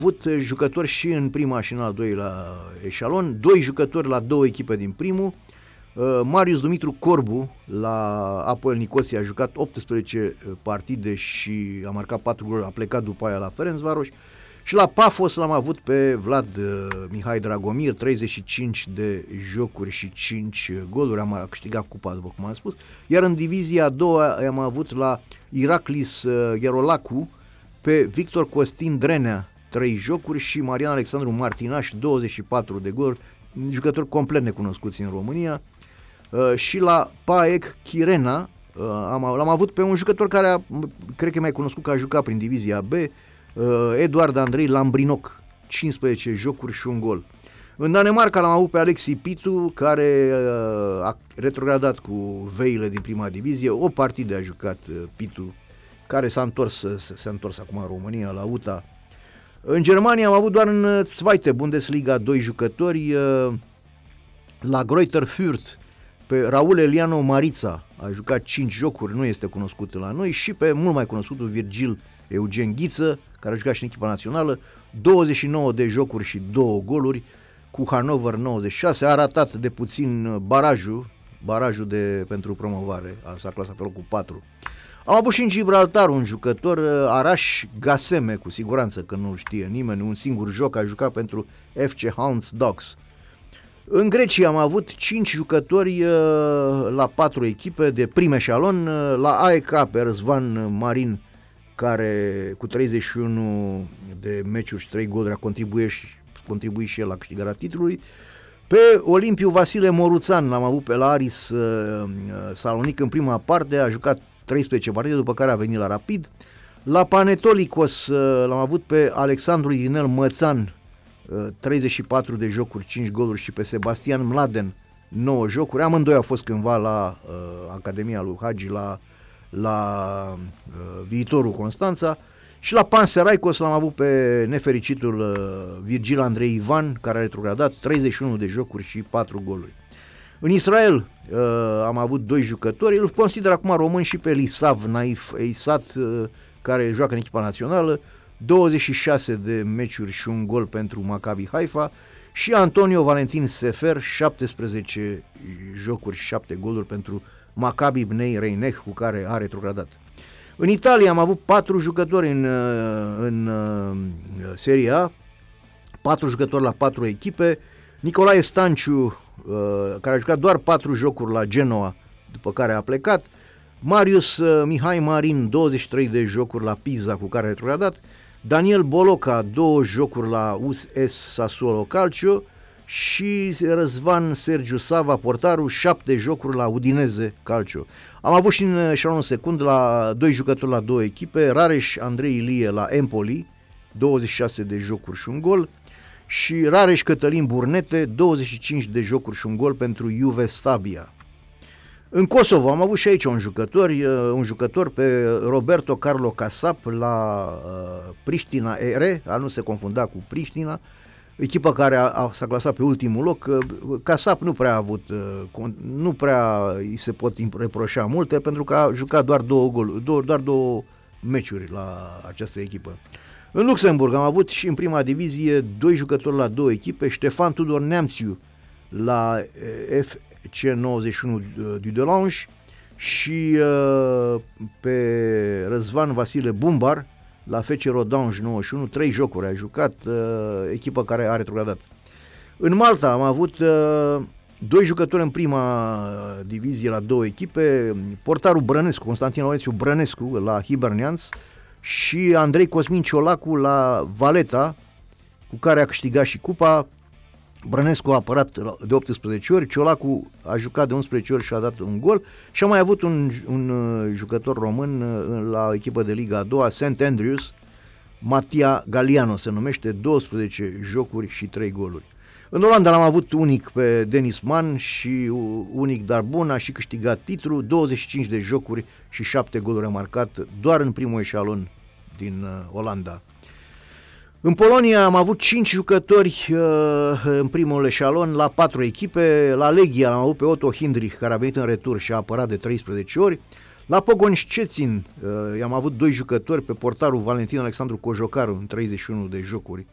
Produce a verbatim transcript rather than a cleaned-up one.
avut jucători și în prima și în al doilea eșalon, doi jucători la două echipe din primul. Marius Dumitru Corbu la Apoel Nicosia a jucat optsprezece partide și a marcat patru goluri, a plecat după aia la Ferencvaros. Și la Pafos l-am avut pe Vlad uh, Mihai Dragomir, treizeci și cinci de jocuri și cinci goluri, am câștigat cupa, după cum am spus. Iar în divizia a doua am avut la Iraklis uh, Gherolacu pe Victor Costin Drenea, trei jocuri, și Marian Alexandru Martinaș, douăzeci și patru de goluri, jucători complet necunoscuți în România. Uh, și la Paek Chirena uh, am, l-am avut pe un jucător care a, cred că e mai cunoscut, că a jucat prin divizia B, uh, Eduard Andrei Lambrinoc, cincisprezece jocuri și un gol. În Danemarca l-am avut pe Alexi Pitu, care uh, a retrogradat cu veile din prima divizie, o partidă a jucat uh, Pitu, care s-a întors, s-a întors acum în România, la U T A. În Germania am avut doar în Zweite Bundesliga doi jucători, uh, la Greuther Fürth pe Raul Eliano Marița, a jucat cinci jocuri, nu este cunoscut la noi, și pe mult mai cunoscutul Virgil Eugen Ghiță, care a jucat și în echipa națională, douăzeci și nouă de jocuri și două goluri cu Hannover nouăzeci și șase, a ratat de puțin barajul, barajul de, pentru promovare, s-a clasat pe locul patru. Am avut și în Gibraltar un jucător, Arash Gaseme, cu siguranță că nu știe nimeni, un singur joc, a jucat pentru F C Hounds Dogs. În Grecia am avut cinci jucători uh, la patru echipe de prim eșalon, uh, la A E K pe Răzvan Marin, care cu treizeci și unu de meciuri și trei goluri a contribuit și, contribuit și el la câștigarea titlului. Pe Olimpiu Vasile Moruțan l-am avut pe la Aris uh, Salonic în prima parte, a jucat treisprezece partide, după care a venit la Rapid. La Panetolicos uh, l-am avut pe Alexandru Irinel Mățan, treizeci și patru de jocuri, cinci goluri, și pe Sebastian Mladen, nouă jocuri. Amândoi au fost cândva la uh, Academia lui Hagi, la, la uh, Viitorul Constanța. Și la Panseraikos l-am avut pe nefericitul uh, Virgil Andrei Ivan, care a retrogradat, treizeci și unu de jocuri și patru goluri. În Israel uh, am avut doi jucători, îl consider acum român și pe Lisav Naif Eisat, uh, care joacă în echipa națională, douăzeci și șase de meciuri și un gol pentru Maccabi Haifa, și Antonio Valentin Sefer, șaptesprezece jocuri și șapte goluri pentru Maccabi Bnei Reinech, cu care a retrogradat. În Italia am avut patru jucători în, în, în Serie A, patru jucători la patru echipe. Nicolae Stanciu, care a jucat doar patru jocuri la Genoa, după care a plecat. Marius Mihai Marin, douăzeci și trei de jocuri la Pisa, cu care a retrogradat. Daniel Boloca, două jocuri la U S Sassuolo Calcio, și Răzvan Sergiu Sava, portarul, șapte jocuri la Udineze Calcio. Am avut și în eșalonul secund la doi jucători la două echipe, Rareș Andrei Ilie la Empoli, douăzeci și șase de jocuri și un gol, și Rareș Cătălin Burnete, douăzeci și cinci de jocuri și un gol pentru Juve Stabia. În Kosovo am avut și aici un jucător, un jucător pe Roberto Carlo Casap la uh, Priștina Ere, a nu se confunda cu Priștina, echipa care a, a, s-a clasat pe ultimul loc. Casap nu prea a avut, uh, nu prea îi se pot reproșa multe, pentru că a jucat doar două goluri, două, doar două meciuri la această echipă. În Luxemburg am avut și în prima divizie doi jucători la două echipe, Ștefan Tudor Neamțiu la F C nouăzeci și unu Dudelange și uh, pe Răzvan Vasile Bumbar la F C Rodange nouăzeci și unu, trei jocuri a jucat, uh, echipă care a retrogradat. În Malta am avut uh, doi jucători în prima divizie la două echipe, portarul Brănescu, Constantin Laurențiu Brănescu la Hibernians, și Andrei Cosmin Ciolacu la Valeta, cu care a câștigat și cupa. Brănescu a apărat de optsprezece ori, Ciolacu a jucat de unsprezece ori și a dat un gol, și a mai avut un, un jucător român la echipă de Liga a doua, Saint Andrews, Mattia Galiano se numește, douăsprezece jocuri și trei goluri. În Olanda l-am avut unic pe Dennis Mann și unic Darbun, a și câștigat titlul, douăzeci și cinci de jocuri și șapte goluri a marcat doar în primul eșalon din Olanda. În Polonia am avut cinci jucători uh, în primul eșalon la patru echipe. La Legia am avut pe Otto Hindrich, care a venit în retur și a apărat de treisprezece ori. La Pogoń Szczecin uh, am avut doi jucători, pe portarul Valentin Alexandru Cojocaru în treizeci și unu de jocuri